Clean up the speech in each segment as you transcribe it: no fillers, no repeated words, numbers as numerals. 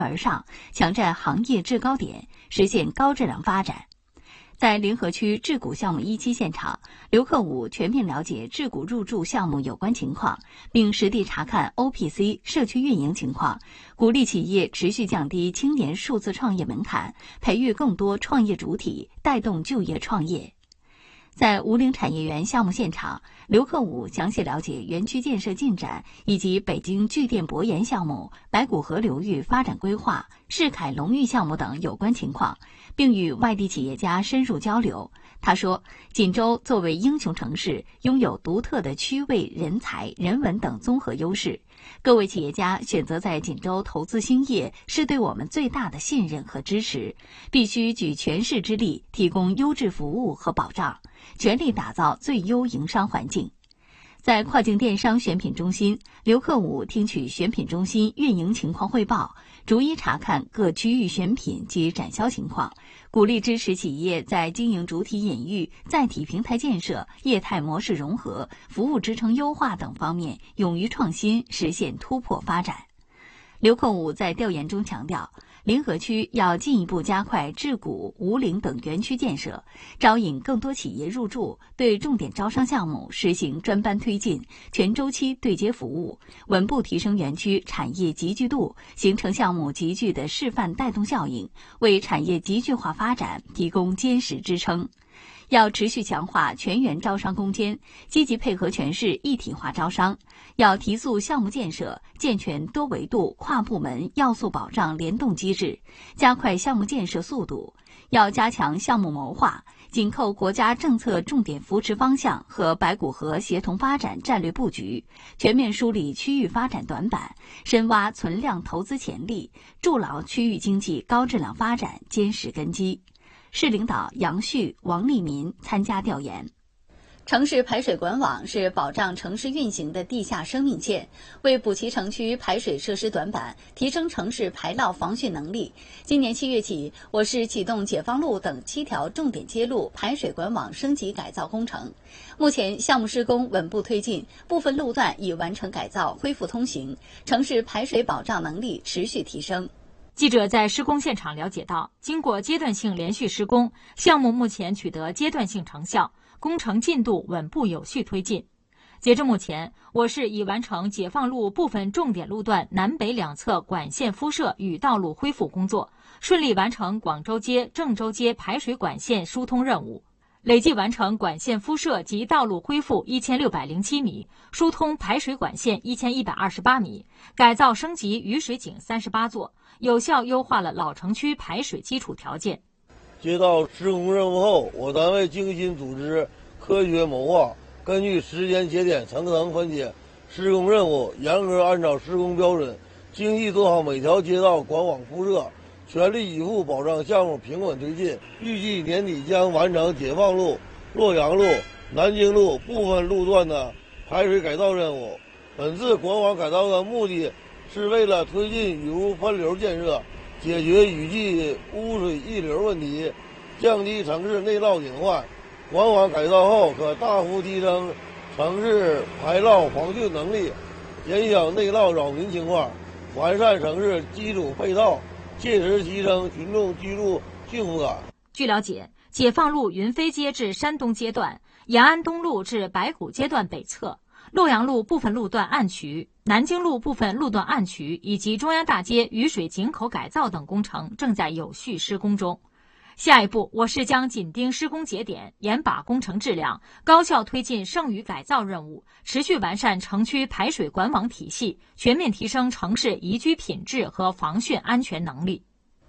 而上，抢占行业制高点，实现高质量发展。在临河区智谷项目1期现场，刘克武全面了解智谷入驻项目有关情况，并实地查看 OPC 社区运营情况，鼓励企业持续降低青年数字创业门槛，培育更多创业主体，带动就业创业。在吴岭产业园项目现场，刘克武详细了解园区建设进展以及北京巨电博研项目、白骨河流域发展规划、世凯龙域项目等有关情况，并与外地企业家深入交流。他说，锦州作为英雄城市，拥有独特的区位、人才、人文等综合优势。各位企业家选择在锦州投资兴业，是对我们最大的信任和支持，必须举全市之力提供优质服务和保障，全力打造最优营商环境。在跨境电商选品中心，刘克武听取选品中心运营情况汇报，逐一查看各区域选品及展销情况，鼓励支持企业在经营主体隐喻、载体平台建设、业态模式融合、服务支撑优化等方面勇于创新，实现突破发展。刘克武在调研中强调，临河区要进一步加快智谷、吴岭等园区建设，招引更多企业入驻，对重点招商项目实行专班推进、全周期对接服务，稳步提升园区产业集聚度，形成项目集聚的示范带动效应，为产业集聚化发展提供坚实支撑。要持续强化全员招商攻坚，积极配合全市一体化招商，要提速项目建设，健全多维度、跨部门要素保障联动机制，加快项目建设速度。要加强项目谋划，紧扣国家政策重点扶持方向和白骨河协同发展战略布局，全面梳理区域发展短板，深挖存量投资潜力，筑牢区域经济高质量发展坚实根基。市领导杨旭、王立民参加调研。城市排水管网是保障城市运行的地下生命线，为补齐城区排水设施短板，提升城市排涝防汛能力。今年7月起，我市启动解放路等7条重点街路排水管网升级改造工程。目前项目施工稳步推进，部分路段已完成改造，恢复通行，城市排水保障能力持续提升。 记者在施工现场了解到，经过阶段性连续施工，项目目前取得阶段性成效，工程进度稳步有序推进。截至目前，我市已完成解放路部分重点路段南北两侧管线敷设与道路恢复工作，顺利完成广州街、郑州街排水管线疏通任务。累计完成管线敷设及道路恢复1607米，疏通排水管线1128米，改造升级雨水井38座，有效优化了老城区排水基础条件。 接到施工任务后，我单位精心组织、科学谋划，根据时间节点层层分解施工任务，严格按照施工标准，精细做好每条街道管网铺设，全力以赴保障项目平稳推进。预计年底将完成解放路、洛阳路、南京路部分路段的排水改造任务。本次管网改造的目的是为了推进雨污分流建设，解决雨季污水溢流问题，降低城市内涝隐患。管网改造后可大幅提升城市排涝防汛能力，减小内涝扰民情况，完善城市基础配套，切实提升群众居住幸福感。 据了解，解放路云飞街至山东街段、延安东路至白虎街段北侧、洛阳路部分路段暗渠、南京路部分路段暗渠以及中央大街雨水井口改造等工程正在有序施工中。下一步，我市将紧盯施工节点，严把工程质量，高效推进剩余改造任务，持续完善城区排水管网体系，全面提升城市宜居品质和防汛安全能力。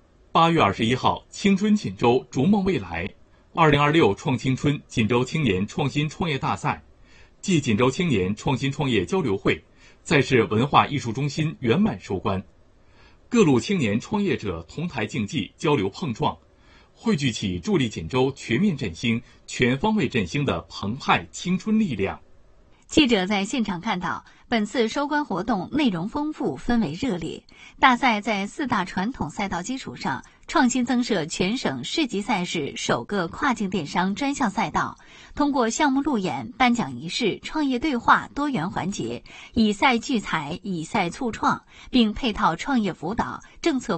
8月21号，青春锦州，逐梦未来，2026创青春锦州青年创新创业大赛暨锦州青年创新创业交流会在市文化艺术中心圆满收官，各路青年创业者同台竞技、交流碰撞，汇聚起助力锦州全面振兴、全方位振兴的澎湃青春力量。 记者在现场看到，本次收官活动内容丰富，氛围热烈。大赛在4大传统赛道基础上，创新增设全省市级赛事首个跨境电商专项赛道，通过项目路演、颁奖仪式、创业对话多元环节，以赛聚才，以赛促创，并配套创业辅导、政策